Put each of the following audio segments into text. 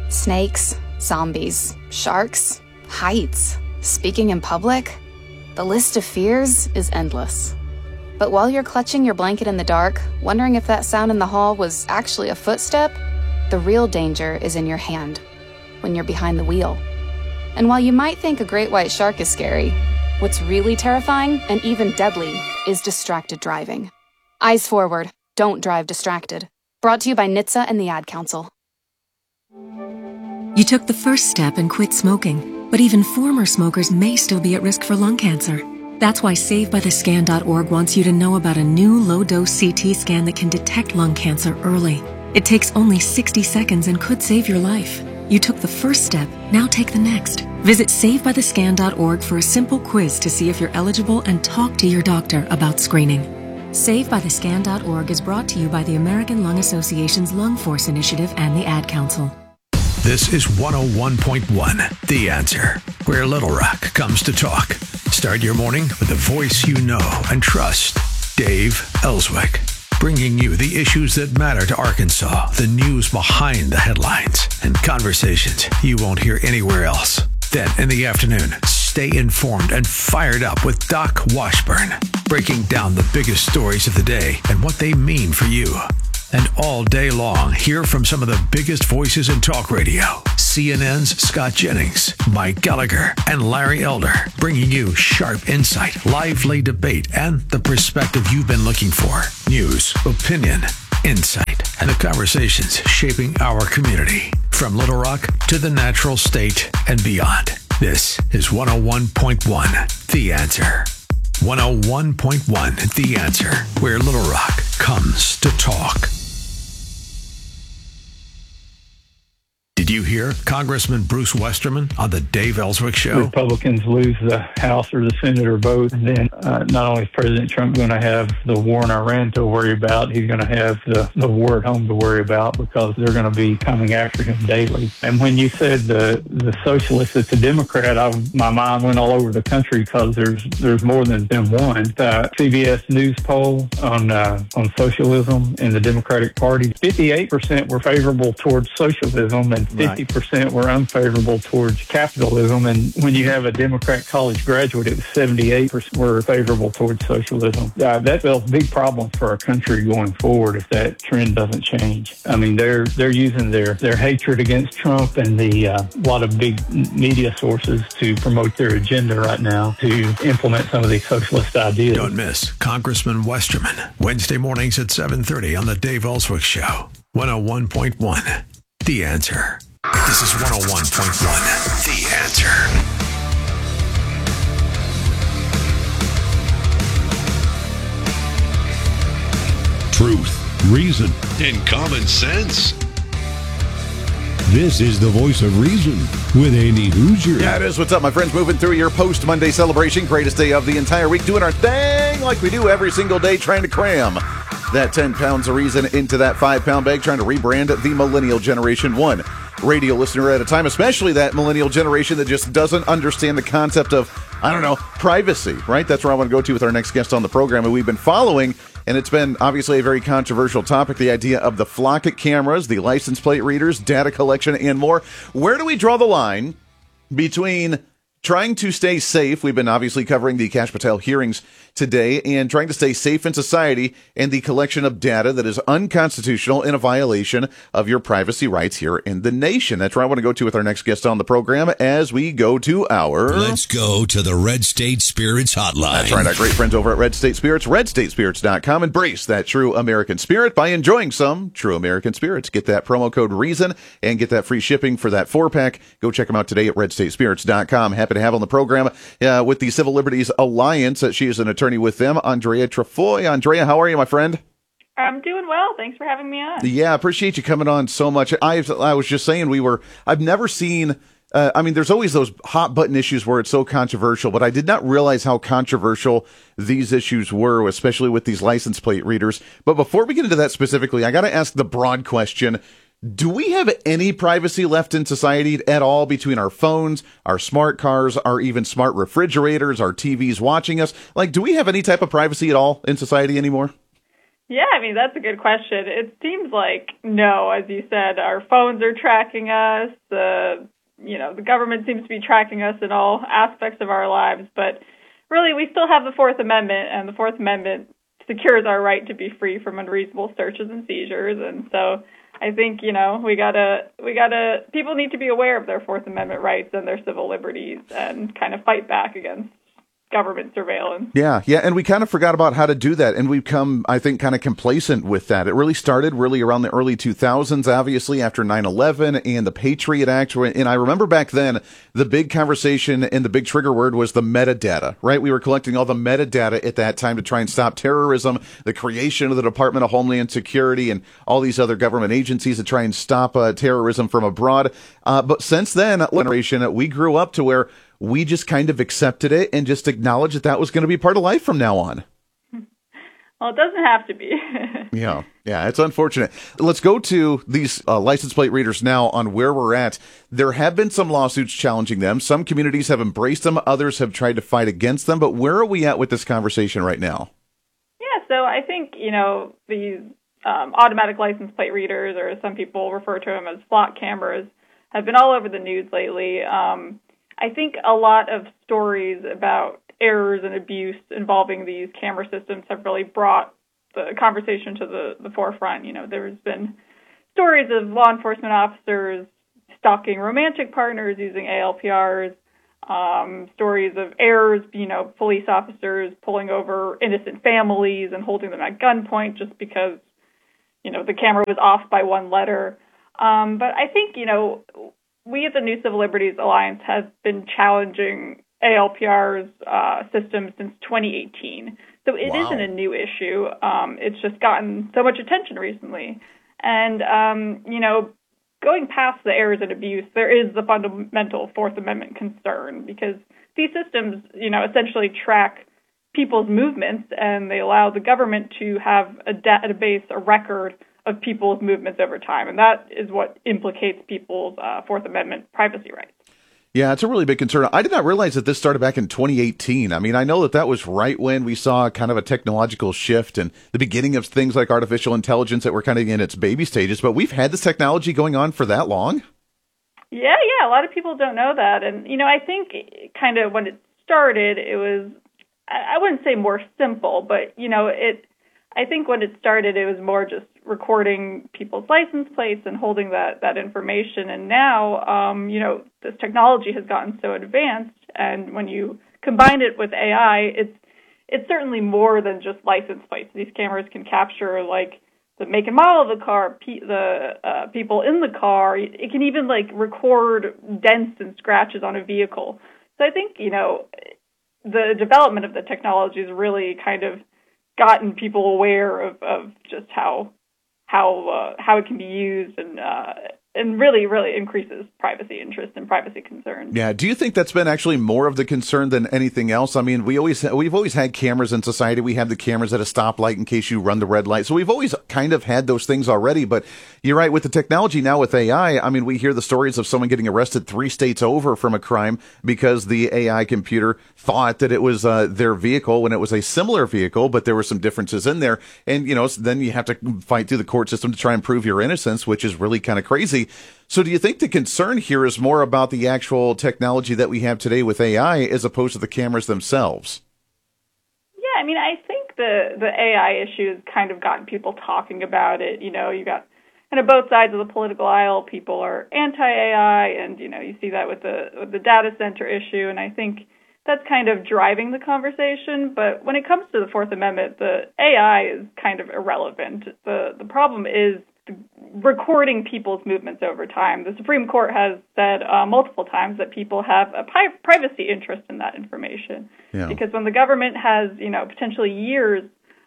Snakes, zombies, sharks, heights, speaking in public. The list of fears is endless. But while you're clutching your blanket in the dark, wondering if that sound in the hall was actually a footstep, the real danger is in your hand, when you're behind the wheel. And while you might think a great white shark is scary, what's really terrifying and even deadly is distracted driving. Eyes forward, don't drive distracted. Brought to you by NHTSA and the Ad Council. You took the first step and quit smoking, but even former smokers may still be at risk for lung cancer. That's why SaveByTheScan.org wants you to know about a new low-dose CT scan that can detect lung cancer early. It takes only 60 seconds and could save your life. You took the first step, now take the next. Visit SaveByTheScan.org for a simple quiz to see if you're eligible and talk to your doctor about screening. SaveByTheScan.org is brought to you by the American Lung Association's Lung Force Initiative and the Ad Council. This is 101.1, The Answer, where Little Rock comes to talk. Start your morning with a voice you know and trust. Dave Ellswick, bringing you the issues that matter to Arkansas, the news behind the headlines, and conversations you won't hear anywhere else. Then, in the afternoon, stay informed and fired up with Doc Washburn, breaking down the biggest stories of the day and what they mean for you. And all day long, hear from some of the biggest voices in talk radio. CNN's Scott Jennings, Mike Gallagher, and Larry Elder, bringing you sharp insight, lively debate, and the perspective you've been looking for. News, opinion, insight, and the conversations shaping our community. From Little Rock to the Natural State and beyond. This is 101.1, The Answer. 101.1, The Answer, where Little Rock comes to talk. Did you hear Congressman Bruce Westerman on the Dave Ellswick Show? Republicans lose the House or the Senate or both, and then not only is President Trump going to have the war in Iran to worry about, he's going to have the war at home to worry about, because they're going to be coming after him daily. And when you said the socialist that's a Democrat, my mind went all over the country, because there's more than one. CBS News poll on socialism in the Democratic Party, 58% were favorable towards socialism, and 50% were unfavorable towards capitalism. And when you have a Democrat college graduate, it was 78% were favorable towards socialism. That's a big problem for our country going forward if that trend doesn't change. I mean, they're using their hatred against Trump and the lot of big media sources to promote their agenda right now to implement some of these socialist ideas. Don't miss Congressman Westerman, Wednesday mornings at 7:30 on the Dave Ellswick Show. 101.1, The Answer. This is 101.1, The Answer. Truth, reason, and common sense. This is the voice of reason with Andy Hoosier. Yeah, it is. What's up, my friends? Moving through your post-Monday celebration. Greatest day of the entire week. Doing our thing like we do every single day, trying to cram that 10 pounds of reason into that 5-pound bag, trying to rebrand the millennial generation, one radio listener at a time, especially that millennial generation that just doesn't understand the concept of, privacy, right? That's where I want to go to with our next guest on the program, and we've been following, and it's been obviously a very controversial topic, the idea of the Flocket cameras, the license plate readers, data collection, and more. Where do we draw the line between trying to stay safe? We've been obviously covering the Kash Patel hearings today, and trying to stay safe in society, and the collection of data that is unconstitutional and a violation of your privacy rights here in the nation. That's where I want to go to with our next guest on the program as we go to our... Let's go to the Red State Spirits Hotline. That's right, our great friends over at Red State Spirits, redstatespirits.com. Embrace that true American spirit by enjoying some true American spirits. Get that promo code REASON and get that free shipping for that 4-pack. Go check them out today at redstatespirits.com. Happy to have on the program with the Civil Liberties Alliance. She is an attorney with them, Andrea Trefoy. Andrea, how are you, my friend? I'm doing well. Thanks for having me on. Yeah, appreciate you coming on so much. I was just saying I've never seen, there's always those hot button issues where it's so controversial, but I did not realize how controversial these issues were, especially with these license plate readers. But before we get into that specifically, I got to ask the broad question. Do we have any privacy left in society at all between our phones, our smart cars, our even smart refrigerators, our TVs watching us? Like, do we have any type of privacy at all in society anymore? Yeah, I mean, that's a good question. It seems like, no, as you said, our phones are tracking us. The government seems to be tracking us in all aspects of our lives. But really, we still have the Fourth Amendment, and the Fourth Amendment secures our right to be free from unreasonable searches and seizures. And so I think, people need to be aware of their Fourth Amendment rights and their civil liberties and kind of fight back against government surveillance. Yeah, and we kind of forgot about how to do that, and we've come, I think, kind of complacent with that. It really started around the early 2000s, obviously, after 9/11 and the Patriot Act, and I remember back then, the big conversation and the big trigger word was the metadata, right? We were collecting all the metadata at that time to try and stop terrorism, the creation of the Department of Homeland Security, and all these other government agencies to try and stop terrorism from abroad. But since then, generation, we grew up to where we just kind of accepted it and just acknowledged that was going to be part of life from now on. Well, it doesn't have to be. Yeah, it's unfortunate. Let's go to these license plate readers now on where we're at. There have been some lawsuits challenging them. Some communities have embraced them. Others have tried to fight against them. But where are we at with this conversation right now? Yeah, so I think, these automatic license plate readers, or some people refer to them as flock cameras, have been all over the news lately. I think a lot of stories about errors and abuse involving these camera systems have really brought the conversation to the forefront. There's been stories of law enforcement officers stalking romantic partners using ALPRs, stories of errors, police officers pulling over innocent families and holding them at gunpoint just because, the camera was off by one letter. But I think, we at the New Civil Liberties Alliance have been challenging ALPR's system since 2018. So it isn't a new issue. It's just gotten so much attention recently. And, going past the errors and abuse, there is the fundamental Fourth Amendment concern because these systems, essentially track people's movements and they allow the government to have a database, a record of people's movements over time. And that is what implicates people's Fourth Amendment privacy rights. Yeah, it's a really big concern. I did not realize that this started back in 2018. I mean, I know that was right when we saw kind of a technological shift and the beginning of things like artificial intelligence that were kind of in its baby stages. But we've had this technology going on for that long? Yeah. A lot of people don't know that. And, I think kind of when it started, it was, I wouldn't say more simple, but, I think when it started, it was more just recording people's license plates and holding that information. And now, this technology has gotten so advanced, and when you combine it with AI, it's certainly more than just license plates. These cameras can capture like the make and model of the car, the people in the car. It can even like record dents and scratches on a vehicle. So I think the development of the technology has really kind of gotten people aware of just how it can be used and really increases privacy interest and privacy concerns. Yeah. Do you think that's been actually more of the concern than anything else? I mean, we've always had cameras in society. We have the cameras at a stoplight in case you run the red light. So we've always kind of had those things already. But you're right, with the technology now with AI, I mean, we hear the stories of someone getting arrested 3 states over from a crime because the AI computer thought that it was their vehicle when it was a similar vehicle, but there were some differences in there. And, then you have to fight through the court system to try and prove your innocence, which is really kind of crazy. So do you think the concern here is more about the actual technology that we have today with AI as opposed to the cameras themselves? Yeah, I mean, I think the AI issue has kind of gotten people talking about it. You got kind of both sides of the political aisle. People are anti-AI, and, you see that with the data center issue, and I think that's kind of driving the conversation. But when it comes to the Fourth Amendment, the AI is kind of irrelevant. The problem is recording people's movements over time. The Supreme Court has said multiple times that people have a privacy interest in that information. Yeah. Because when the government has, potentially years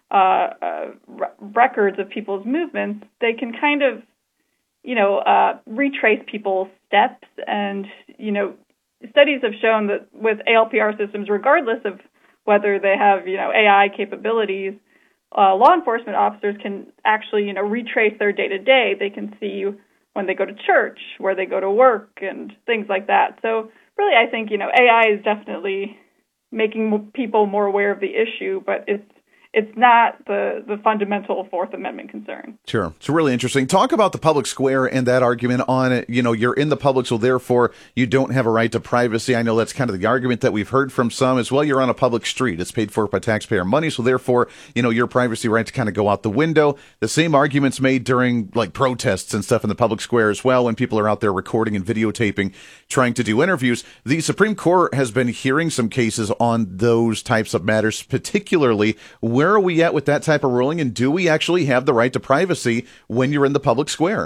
records of people's movements, they can kind of, retrace people's steps. And, studies have shown that with ALPR systems, regardless of whether they have, AI capabilities, law enforcement officers can actually, retrace their day-to-day. They can see when they go to church, where they go to work, and things like that. So really, I think, AI is definitely making people more aware of the issue, but it's it's not the fundamental Fourth Amendment concern. Sure. It's really interesting. Talk about the public square and that argument on it. You know, you're in the public, so therefore you don't have a right to privacy. I know that's kind of the argument that we've heard from some as well. You're on a public street. It's paid for by taxpayer money, so therefore, you know, your privacy rights kind of go out the window. The same arguments made during like protests and stuff in the public square as well, when people are out there recording and videotaping, trying to do interviews. The Supreme Court has been hearing some cases on those types of matters, particularly. Where are we at with that type of ruling, and do we actually have the right to privacy when you're in the public square?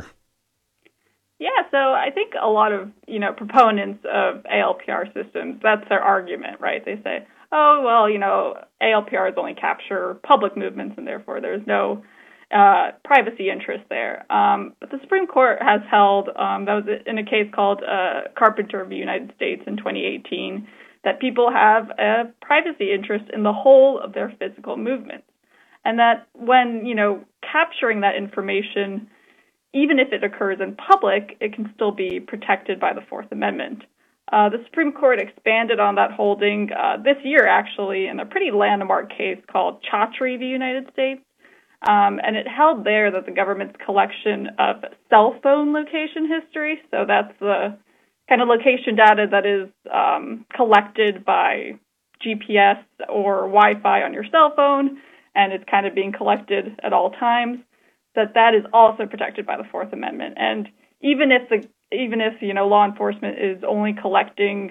Yeah, so I think a lot of, you know, proponents of ALPR systems, that's their argument, right? They say, oh, well, you know, ALPRs only capture public movements, and therefore there's no privacy interest there. But the Supreme Court has held, that was in a case called Carpenter v. United States in 2018, that people have a privacy interest in the whole of their physical movements. And that when, you know, capturing that information, even if it occurs in public, it can still be protected by the Fourth Amendment. The Supreme Court expanded on that holding this year, actually, in a pretty landmark case called Chaudhry v. United States. And it held there that the government's collection of cell phone location history, so that's the kind of location data that is collected by GPS or Wi-Fi on your cell phone, and it's kind of being collected at all times, that is also protected by the Fourth Amendment. And even if you know, law enforcement is only collecting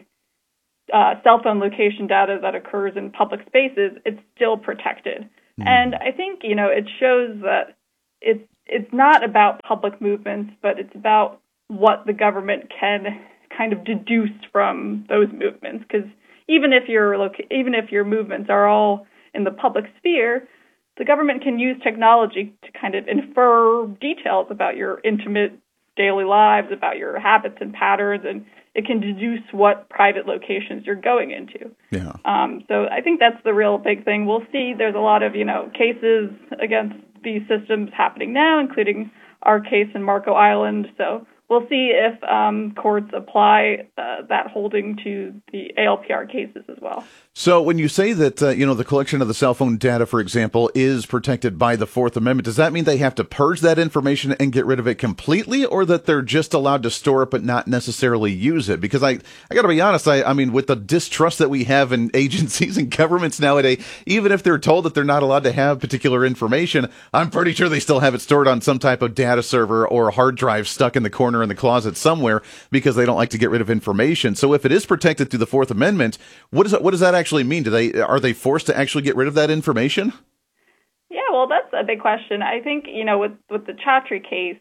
cell phone location data that occurs in public spaces, it's still protected. And I think, you know, it shows that it's not about public movements, but it's about what the government can kind of deduce from those movements. Because even if your movements are all in the public sphere, the government can use technology to kind of infer details about your intimate daily lives, about your habits and patterns, and it can deduce what private locations you're going into. Yeah. So I think that's the real big thing. We'll see. There's a lot of, you know, cases against these systems happening now, including our case in Marco Island. So we'll see if courts apply that holding to the ALPR cases as well. So when you say that, you know, the collection of the cell phone data, for example, is protected by the Fourth Amendment, does that mean they have to purge that information and get rid of it completely, or that they're just allowed to store it but not necessarily use it? Because I got to be honest, I mean, with the distrust that we have in agencies and governments nowadays, even if they're told that they're not allowed to have particular information, I'm pretty sure they still have it stored on some type of data server or a hard drive stuck in the corner in the closet somewhere because they don't like to get rid of information. So if it is protected through the Fourth Amendment, what does that actually mean? Are they forced to actually get rid of that information? Yeah, well, that's a big question. I think, you know, with the Chaudhry case,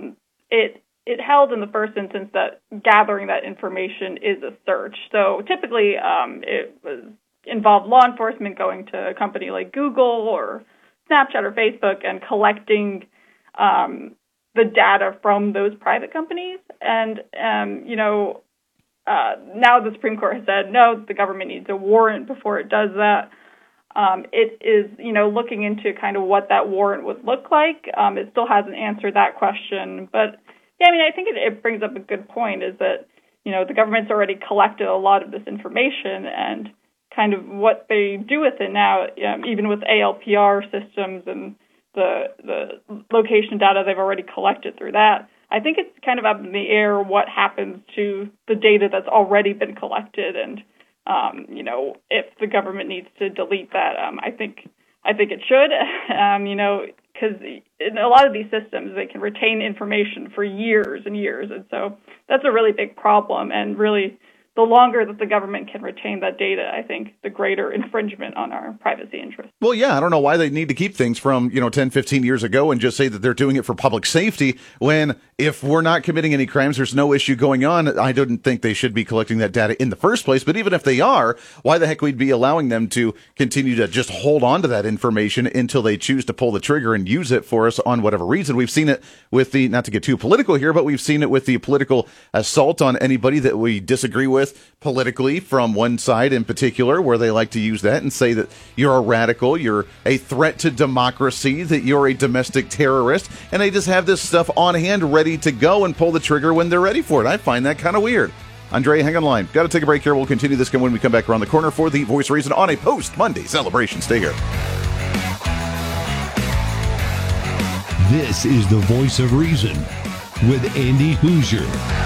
it held in the first instance that gathering that information is a search. So typically, it involved law enforcement going to a company like Google or Snapchat or Facebook and collecting the data from those private companies. And you know, now the Supreme Court has said, no, the government needs a warrant before it does that. It is, you know, looking into kind of what that warrant would look like. It still hasn't answered that question. But, yeah, I mean, I think it brings up a good point, is that, you know, the government's already collected a lot of this information, and kind of what they do with it now, even with ALPR systems and the location data they've already collected through that, I think it's kind of up in the air what happens to the data that's already been collected, and you know, if the government needs to delete that, I think it should. You know, because in a lot of these systems, they can retain information for years and years, and so that's a really big problem. And really, the longer that the government can retain that data, I think the greater infringement on our privacy interests. Well, yeah, I don't know why they need to keep things from, 10, 15 years ago and just say that they're doing it for public safety, when if we're not committing any crimes, there's no issue going on. I didn't think they should be collecting that data in the first place. But even if they are, why the heck we'd be allowing them to continue to just hold on to that information until they choose to pull the trigger and use it for us on whatever reason? We've seen it with the, not to get too political here, but we've seen it with the political assault on anybody that we disagree with politically from one side in particular, where they like to use that and say that you're a radical, you're a threat to democracy, that you're a domestic terrorist, and they just have this stuff on hand ready to go and pull the trigger when they're ready for it. I find that kind of weird. Andrea, hang on the line. Got to take a break here. We'll continue this when we come back around the corner for the Voice of Reason on a post-Monday celebration. Stay here. This is the Voice of Reason with Andy Hoosier.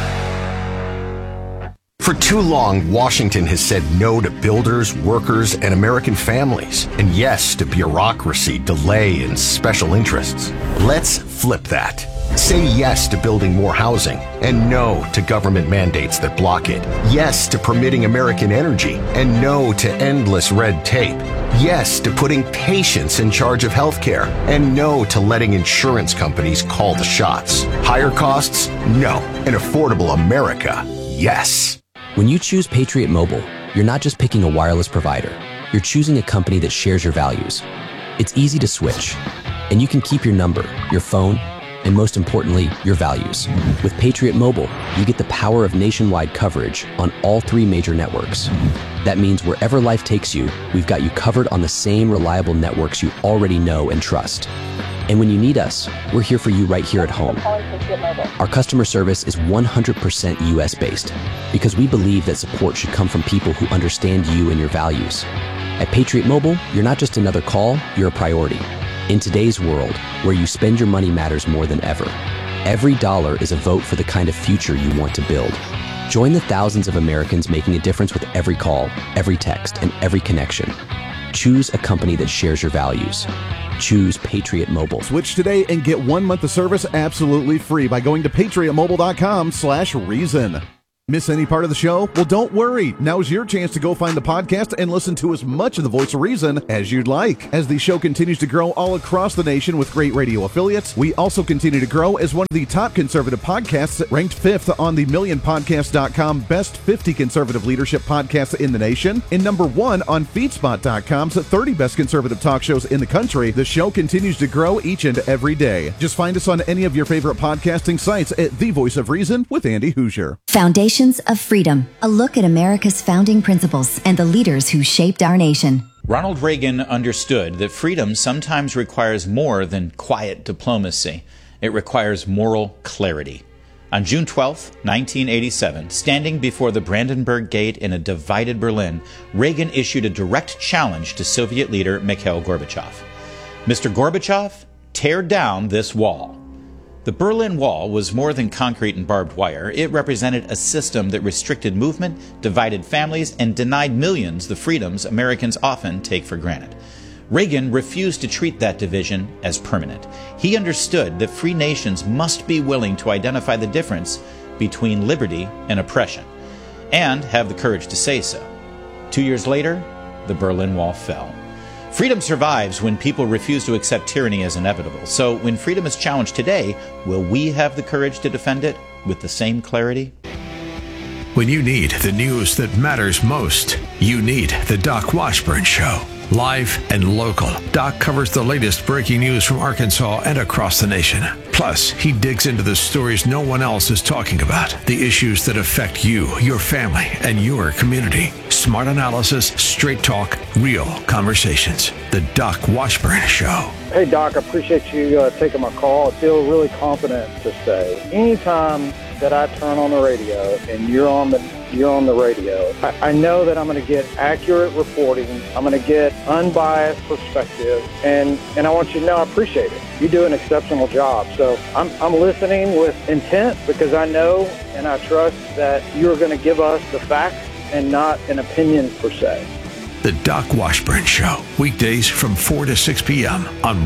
For too long, Washington has said no to builders, workers, and American families, and yes to bureaucracy, delay, and special interests. Let's flip that. Say yes to building more housing, and no to government mandates that block it. Yes to permitting American energy, and no to endless red tape. Yes to putting patients in charge of healthcare, and no to letting insurance companies call the shots. Higher costs? No. An affordable America? Yes. When you choose Patriot Mobile, you're not just picking a wireless provider. You're choosing a company that shares your values. It's easy to switch, and you can keep your number, your phone, and most importantly, your values. With Patriot Mobile, you get the power of nationwide coverage on all 3 major networks. That means wherever life takes you, we've got you covered on the same reliable networks you already know and trust. And when you need us, we're here for you right here at home. Our customer service is 100% US-based because we believe that support should come from people who understand you and your values. At Patriot Mobile, you're not just another call, you're a priority. In today's world, where you spend your money matters more than ever, every dollar is a vote for the kind of future you want to build. Join the thousands of Americans making a difference with every call, every text, and every connection. Choose a company that shares your values. Choose Patriot Mobile. Switch today and get 1 month of service absolutely free by going to patriotmobile.com/reason. Miss any part of the show? Well, don't worry. Now's your chance to go find the podcast and listen to as much of the Voice of Reason as you'd like. As the show continues to grow all across the nation with great radio affiliates, we also continue to grow as one of the top conservative podcasts, ranked 5th on the MillionPodcast.com Best 50 Conservative Leadership Podcasts in the nation, and number 1 on FeedSpot.com's 30 Best Conservative Talk Shows in the country. The show continues to grow each and every day. Just find us on any of your favorite podcasting sites at The Voice of Reason with Andy Hoosier. Foundations of Freedom, a look at America's founding principles and the leaders who shaped our nation. Ronald Reagan understood that freedom sometimes requires more than quiet diplomacy. It requires moral clarity. On June 12, 1987, standing before the Brandenburg Gate in a divided Berlin, Reagan issued a direct challenge to Soviet leader Mikhail Gorbachev. Mr. Gorbachev, tear down this wall. The Berlin Wall was more than concrete and barbed wire. It represented a system that restricted movement, divided families, and denied millions the freedoms Americans often take for granted. Reagan refused to treat that division as permanent. He understood that free nations must be willing to identify the difference between liberty and oppression, and have the courage to say so. 2 years later, the Berlin Wall fell. Freedom survives when people refuse to accept tyranny as inevitable. So when freedom is challenged today, will we have the courage to defend it with the same clarity? When you need the news that matters most, you need the Doc Washburn Show. Live and local, Doc covers the latest breaking news from Arkansas and across the nation. Plus, he digs into the stories no one else is talking about, the issues that affect you, your family, and your community. Smart analysis, straight talk, real conversations. The Doc Washburn Show. Hey, Doc, I appreciate you taking my call. I feel really confident to say anytime that I turn on the radio and you're on the radio, I know that I'm going to get accurate reporting. I'm going to get unbiased perspective, and I want you to know I appreciate it. You do an exceptional job. So I'm listening with intent because I know and I trust that you're going to give us the facts and not an opinion per se. The Doc Washburn Show, weekdays from 4 to 6 p.m. on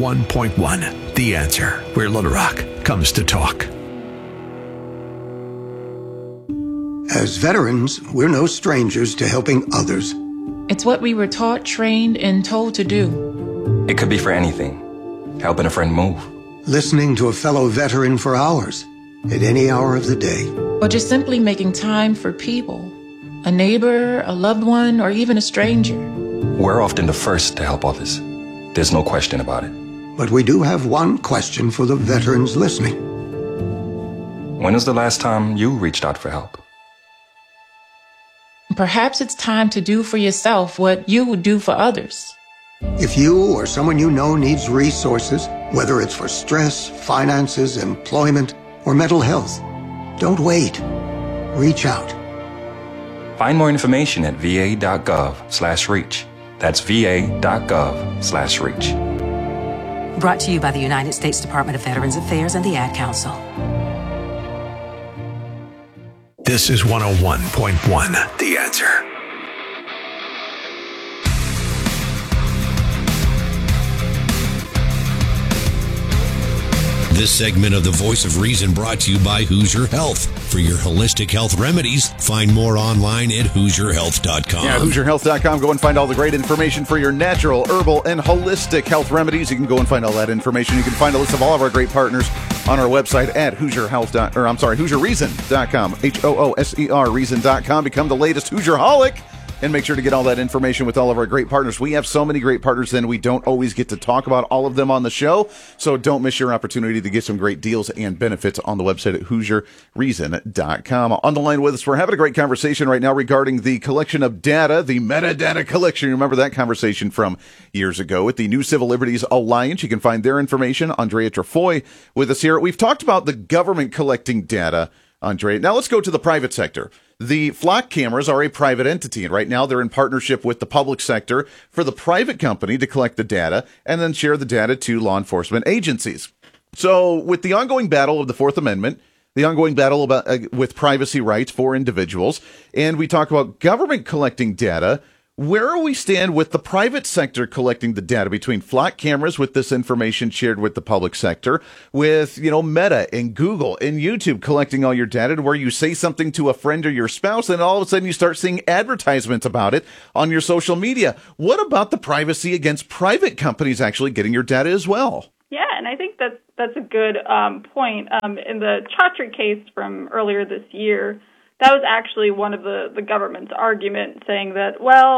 101.1. The Answer, where Little Rock comes to talk. As veterans, we're no strangers to helping others. It's what we were taught, trained, and told to do. It could be for anything. Helping a friend move. Listening to a fellow veteran for hours, at any hour of the day. Or just simply making time for people. A neighbor, a loved one, or even a stranger. We're often the first to help others. There's no question about it. But we do have one question for the veterans listening. When was the last time you reached out for help? Perhaps it's time to do for yourself what you would do for others. If you or someone you know needs resources, whether it's for stress, finances, employment, or mental health, don't wait. Reach out. Find more information at va.gov/reach. That's va.gov/reach. Brought to you by the United States Department of Veterans Affairs and the Ad Council. This is 101.1 The Answer. This segment of The Voice of Reason brought to you by Hoosier Health. For your holistic health remedies, find more online at HoosierHealth.com. Yeah, HoosierHealth.com. Go and find all the great information for your natural, herbal, and holistic health remedies. You can go and find all that information. You can find a list of all of our great partners on our website at HoosierReason.com. HOOSER Reason.com. Become the latest Hoosierholic. And make sure to get all that information with all of our great partners. We have so many great partners, and we don't always get to talk about all of them on the show. So don't miss your opportunity to get some great deals and benefits on the website at HoosierReason.com. On the line with us, we're having a great conversation right now regarding the collection of data, the metadata collection. You remember that conversation from years ago with the New Civil Liberties Alliance. You can find their information. Andrea Trefoy with us here. We've talked about the government collecting data, Andrea. Now let's go to the private sector. The flock cameras are a private entity, and right now they're in partnership with the public sector for the private company to collect the data and then share the data to law enforcement agencies. So with the ongoing battle of the Fourth Amendment, the ongoing battle about, with privacy rights for individuals, and we talk about government collecting data, where are we stand with the private sector collecting the data between flock cameras with this information shared with the public sector, with, Meta and Google and YouTube collecting all your data to where you say something to a friend or your spouse and all of a sudden you start seeing advertisements about it on your social media. What about the privacy against private companies actually getting your data as well? Yeah, and I think that's a good point. In the Chaudhry case from earlier this year, that was actually one of the government's argument, saying that,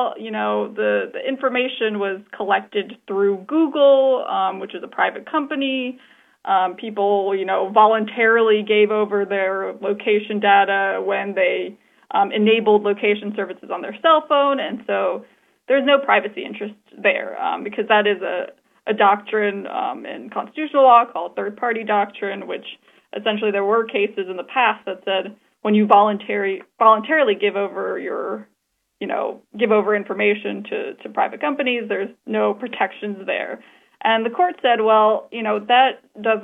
the information was collected through Google, which is a private company. People, voluntarily gave over their location data when they enabled location services on their cell phone, and so there's no privacy interest there because that is a doctrine in constitutional law called third-party doctrine, which essentially there were cases in the past that said, when you voluntarily give over information to private companies, there's no protections there. And the court said, that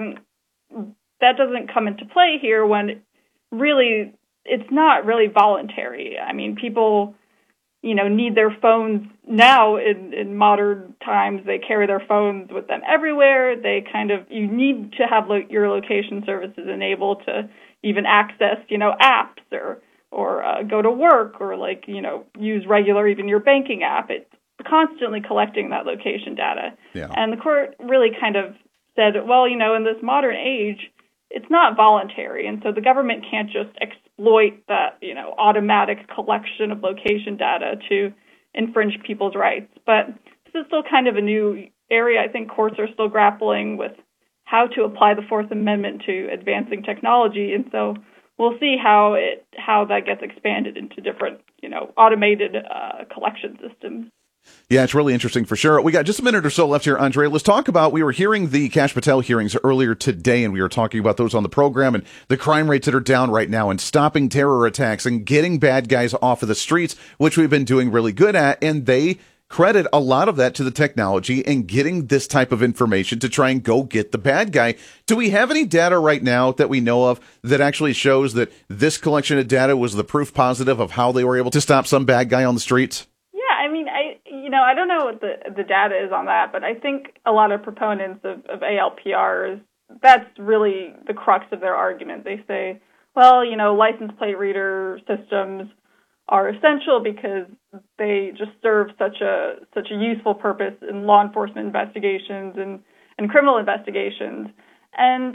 doesn't come into play here when really it's not really voluntary. I mean, people, need their phones now in modern times. They carry their phones with them everywhere. You need to have your location services enabled to even access, apps or go to work or use regular, even your banking app. It's constantly collecting that location data. Yeah. And the court really kind of said, in this modern age, it's not voluntary. And so the government can't just exploit that, automatic collection of location data to infringe people's rights. But this is still kind of a new area. I think courts are still grappling with how to apply the Fourth Amendment to advancing technology, and so we'll see how that gets expanded into different, automated collection systems. Yeah, it's really interesting for sure. We got just a minute or so left here, Andrea. Let's talk about, we were hearing the Kash Patel hearings earlier today, and we were talking about those on the program and the crime rates that are down right now and stopping terror attacks and getting bad guys off of the streets, which we've been doing really good at, and they credit a lot of that to the technology and getting this type of information to try and go get the bad guy. Do we have any data right now that we know of that actually shows that this collection of data was the proof positive of how they were able to stop some bad guy on the streets? Yeah, I mean, I don't know what the data is on that, but I think a lot of proponents of ALPRs, that's really the crux of their argument. They say, license plate reader systems are essential because they just serve such a useful purpose in law enforcement investigations and criminal investigations. And,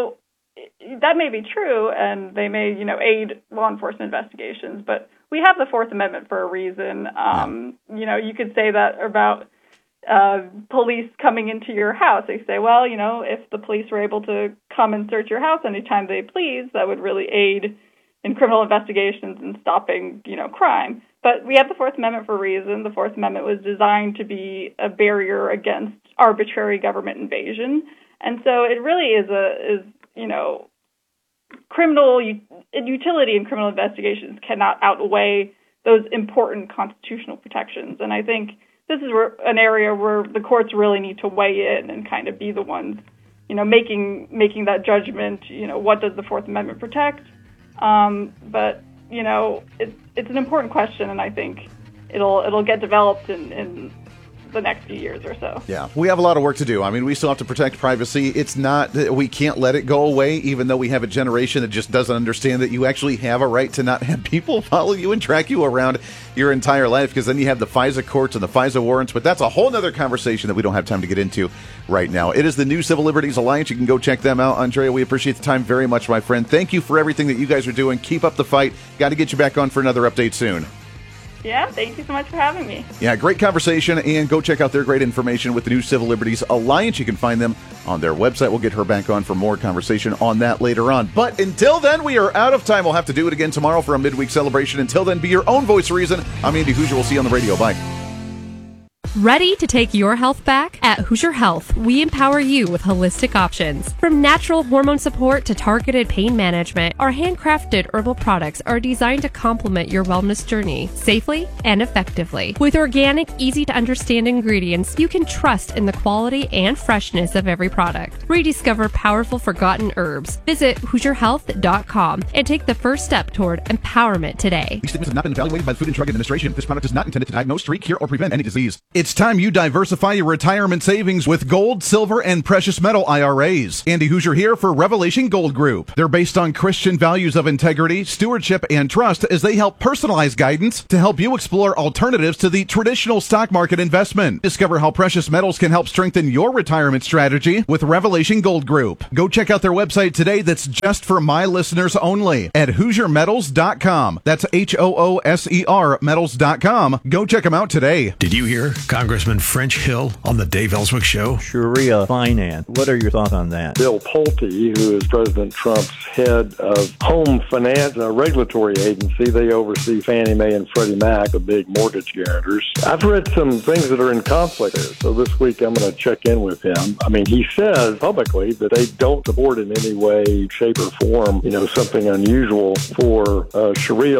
that may be true, and they may, aid law enforcement investigations, but we have the Fourth Amendment for a reason. You could say that about police coming into your house. They say, if the police were able to come and search your house anytime they please, that would really aid in criminal investigations and stopping, crime. But we have the Fourth Amendment for a reason. The Fourth Amendment was designed to be a barrier against arbitrary government invasion. And so it really is criminal utility in criminal investigations cannot outweigh those important constitutional protections. And I think this is an area where the courts really need to weigh in and kind of be the ones, making that judgment. What does the Fourth Amendment protect? But it's an important question, and I think it'll get developed in the next few years or so. Yeah, we have a lot of work to do. I mean, we still have to protect privacy. It's not, we can't let it go away, even though we have a generation that just doesn't understand that you actually have a right to not have people follow you and track you around your entire life, because then you have the FISA courts and the FISA warrants, but that's a whole other conversation that we don't have time to get into right now. It is the New Civil Liberties Alliance. You can go check them out. Andrea, we appreciate the time very much, my friend. Thank you for everything that you guys are doing. Keep up the fight. Got to get you back on for another update soon. Yeah, thank you so much for having me. Yeah, great conversation, and go check out their great information with the New Civil Liberties Alliance. You can find them on their website. We'll get her back on for more conversation on that later on. But until then, we are out of time. We'll have to do it again tomorrow for a midweek celebration. Until then, be your own voice of reason. I'm Andy Hoosier. We'll see you on the radio. Bye. Ready to take your health back? At Hoosier Health, we empower you with holistic options. From natural hormone support to targeted pain management, our handcrafted herbal products are designed to complement your wellness journey safely and effectively. With organic, easy-to-understand ingredients, you can trust in the quality and freshness of every product. Rediscover powerful forgotten herbs. Visit HoosierHealth.com and take the first step toward empowerment today. These statements have not been evaluated by the Food and Drug Administration. This product is not intended to diagnose, treat, cure, or prevent any disease. It's time you diversify your retirement savings with gold, silver, and precious metal IRAs. Andy Hoosier here for Revelation Gold Group. They're based on Christian values of integrity, stewardship, and trust as they help personalize guidance to help you explore alternatives to the traditional stock market investment. Discover how precious metals can help strengthen your retirement strategy with Revelation Gold Group. Go check out their website today that's just for my listeners only at HoosierMetals.com. That's HOOSER metals.com. Go check them out today. Did you hear Congressman French Hill on the Dave Ellswick Show? Sharia finance. What are your thoughts on that? Bill Pulte, who is President Trump's head of home finance, a regulatory agency, they oversee Fannie Mae and Freddie Mac, the big mortgage guarantors. I've read some things that are in conflict there, so this week I'm going to check in with him. I mean, he says publicly that they don't support in any way, shape, or form, something unusual for Sharia